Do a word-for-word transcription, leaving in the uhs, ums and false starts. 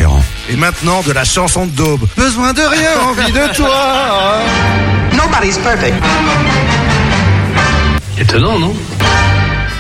différent. Et maintenant, de la chanson de Daube. Besoin de rien, envie de toi. Nobody's perfect. Étonnant, non ?